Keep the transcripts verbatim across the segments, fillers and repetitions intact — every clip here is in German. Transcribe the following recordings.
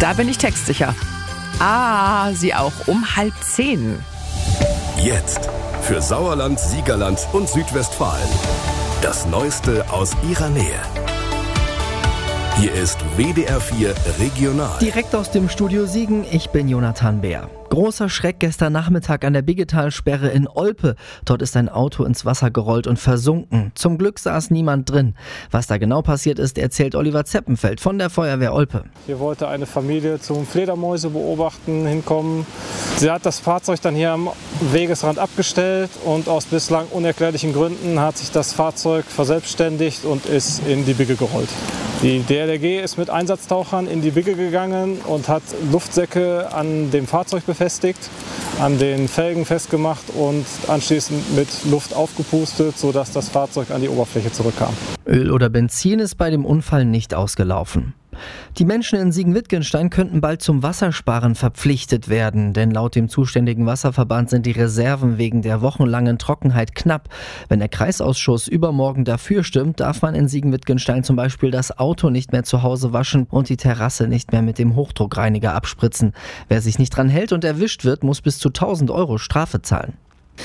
Da bin ich textsicher. Ah, Sie auch um halb zehn. Jetzt für Sauerland, Siegerland und Südwestfalen. Das Neueste aus Ihrer Nähe. Hier ist W D R vier Regional. Direkt aus dem Studio Siegen, ich bin Jonathan Bär. Großer Schreck gestern Nachmittag an der Biggetalsperre in Olpe. Dort ist ein Auto ins Wasser gerollt und versunken. Zum Glück saß niemand drin. Was da genau passiert ist, erzählt Oliver Zeppenfeld von der Feuerwehr Olpe. Hier wollte eine Familie zum Fledermäuse beobachten hinkommen. Sie hat das Fahrzeug dann hier am Wegesrand abgestellt und aus bislang unerklärlichen Gründen hat sich das Fahrzeug verselbstständigt und ist in die Bigge gerollt. Die D L R G ist mit Einsatztauchern in die Bigge gegangen und hat Luftsäcke an dem Fahrzeug befestigt, an den Felgen festgemacht und anschließend mit Luft aufgepustet, sodass das Fahrzeug an die Oberfläche zurückkam. Öl oder Benzin ist bei dem Unfall nicht ausgelaufen. Die Menschen in Siegen-Wittgenstein könnten bald zum Wassersparen verpflichtet werden, denn laut dem zuständigen Wasserverband sind die Reserven wegen der wochenlangen Trockenheit knapp. Wenn der Kreisausschuss übermorgen dafür stimmt, darf man in Siegen-Wittgenstein zum Beispiel das Auto nicht mehr zu Hause waschen und die Terrasse nicht mehr mit dem Hochdruckreiniger abspritzen. Wer sich nicht dran hält und erwischt wird, muss bis zu tausend Euro Strafe zahlen.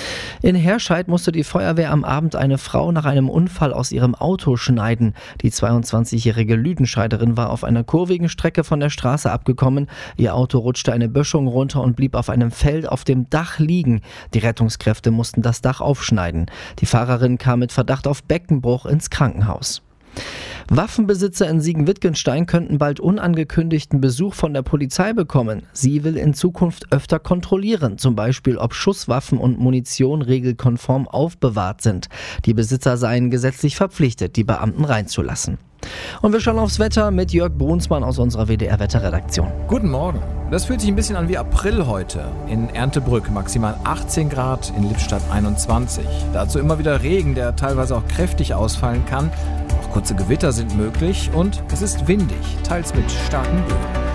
In Herscheid musste die Feuerwehr am Abend eine Frau nach einem Unfall aus ihrem Auto schneiden. Die zweiundzwanzigjährige Lüdenscheiderin war auf einer kurvigen Strecke von der Straße abgekommen. Ihr Auto rutschte eine Böschung runter und blieb auf einem Feld auf dem Dach liegen. Die Rettungskräfte mussten das Dach aufschneiden. Die Fahrerin kam mit Verdacht auf Beckenbruch ins Krankenhaus. Waffenbesitzer in Siegen-Wittgenstein könnten bald unangekündigten Besuch von der Polizei bekommen. Sie will in Zukunft öfter kontrollieren, zum Beispiel ob Schusswaffen und Munition regelkonform aufbewahrt sind. Die Besitzer seien gesetzlich verpflichtet, die Beamten reinzulassen. Und wir schauen aufs Wetter mit Jörg Brunsmann aus unserer W D R-Wetterredaktion. Guten Morgen. Das fühlt sich ein bisschen an wie April heute. In Erntebrück maximal achtzehn Grad, in Lippstadt einundzwanzig. Dazu immer wieder Regen, der teilweise auch kräftig ausfallen kann. Auch kurze Gewitter sind möglich und es ist windig, teils mit starken Böen.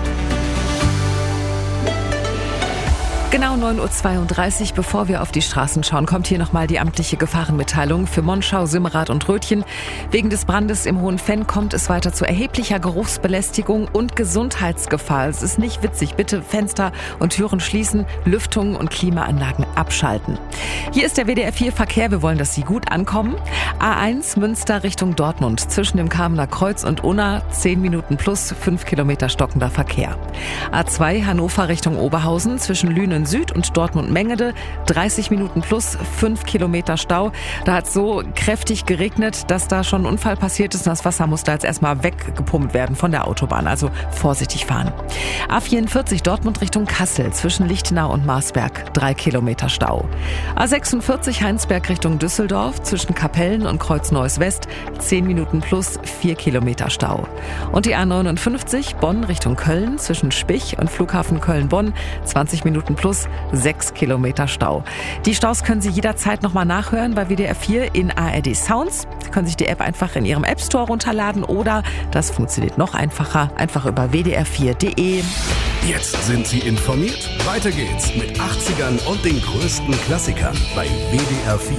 Genau neun Uhr zweiunddreißig, bevor wir auf die Straßen schauen, kommt hier nochmal die amtliche Gefahrenmitteilung für Monschau, Simmerath und Rötchen. Wegen des Brandes im Hohenfenn kommt es weiter zu erheblicher Geruchsbelästigung und Gesundheitsgefahr. Es ist nicht witzig. Bitte Fenster und Türen schließen, Lüftungen und Klimaanlagen abschalten. Hier ist der W D R vier Verkehr. Wir wollen, dass Sie gut ankommen. A eins Münster Richtung Dortmund. Zwischen dem Kamener Kreuz und Unna zehn Minuten plus fünf Kilometer stockender Verkehr. A zwei Hannover Richtung Oberhausen. Zwischen Lünen Süd und Dortmund-Mengede, dreißig Minuten plus fünf Kilometer Stau. Da hat es so kräftig geregnet, dass da schon ein Unfall passiert ist und das Wasser musste jetzt erstmal weggepumpt werden von der Autobahn. Also vorsichtig fahren. A vierundvierzig Dortmund Richtung Kassel, zwischen Lichtenau und Marsberg, drei Kilometer Stau. A sechsundvierzig Heinsberg Richtung Düsseldorf, zwischen Kapellen und Kreuz-Neues West, zehn Minuten plus vier Kilometer Stau. Und die A neunundfünfzig Bonn Richtung Köln, zwischen Spich und Flughafen Köln-Bonn, zwanzig Minuten plus sechs Kilometer Stau. Die Staus können Sie jederzeit nochmal nachhören bei W D R vier in A R D Sounds. Sie können sich die App einfach in Ihrem App Store runterladen oder, das funktioniert noch einfacher, einfach über w d r vier punkt d e. Jetzt sind Sie informiert. Weiter geht's mit achtzigern und den größten Klassikern bei W D R vier.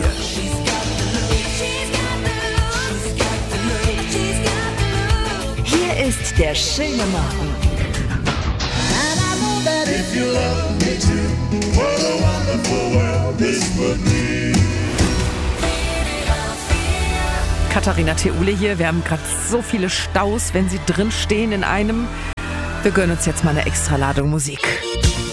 Hier ist der schöne Morgen. If you love me too, what a wonderful world this would be. Katharina Theule hier. Wir haben gerade so viele Staus, wenn Sie drin stehen in einem. Wir gönnen uns jetzt mal eine extra Ladung Musik.